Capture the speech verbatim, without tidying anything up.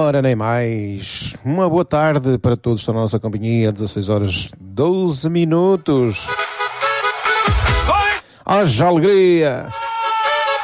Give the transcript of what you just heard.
hora nem mais. Uma boa tarde para todos que estão na nossa companhia. dezasseis horas doze minutos. Haja alegria!